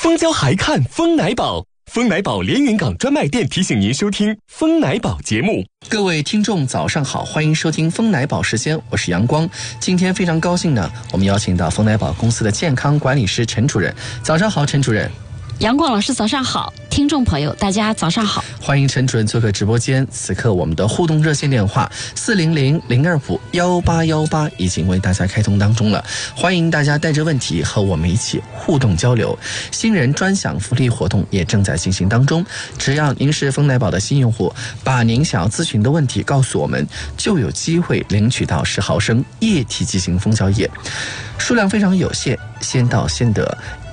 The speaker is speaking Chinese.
蜂胶还看蜂奶宝，蜂奶宝连云港专卖店提醒您收听蜂奶宝节目。 各位听众早上好，欢迎收听蜂奶宝时间，我是阳光。今天非常高兴呢，我们邀请到蜂奶宝公司的健康管理师陈主任。早上好，陈主任。 阳光老师早上好，听众朋友大家早上好， 欢迎陈主任做客直播间。此刻我们的互动热线电话400-025-1818已经为大家开通当中了，欢迎大家带着问题和我们一起互动交流。新人专享福利活动也正在进行当中，只要您是蜂奶宝的新用户，把您想要咨询的问题告诉我们，就有机会领取到10毫升液体剂型蜂胶液，数量非常有限，先到先得。